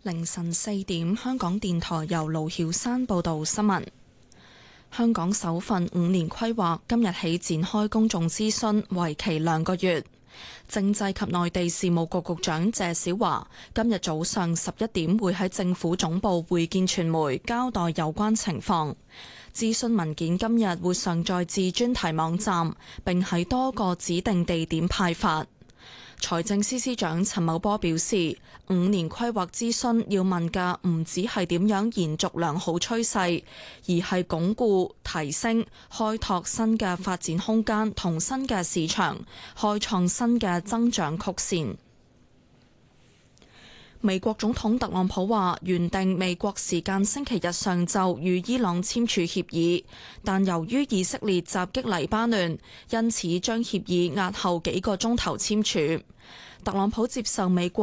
凌晨4點，香港電台由盧曉山報道新聞。香港首份5年規劃今日起展開公眾諮詢，為期2個月。政制及內地事務局局長謝小華今日早上11點會喺政府總部會見傳媒，交代有關情況。諮詢文件今日會上載至專題網站，並喺多個指定地點派發。財政司司長陳茂波表示，5年規劃諮詢要問嘅唔只係點樣延續良好趨勢，而係鞏固、提升、開拓新嘅發展空間同新嘅市場，開創新嘅增長曲線。美國總統特朗普話原定美國時間星期日上晝與伊朗簽署協議，但由於以色列襲擊黎巴嫩，因此將協議押後幾個鐘頭簽署。特朗普接受美國